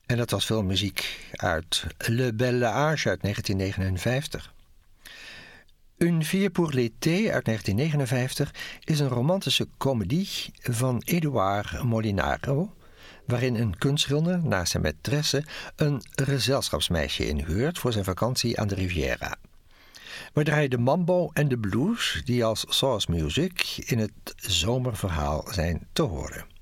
En dat was filmmuziek uit Le Bel Âge uit 1959. Une Fille pour l'été uit 1959 is een romantische komedie van Édouard Molinaro, waarin een kunstschilder naast zijn maîtresse een gezelschapsmeisje inhuurt voor zijn vakantie aan de Riviera. We draaien de mambo en de blues die als soul music in het zomerverhaal zijn te horen.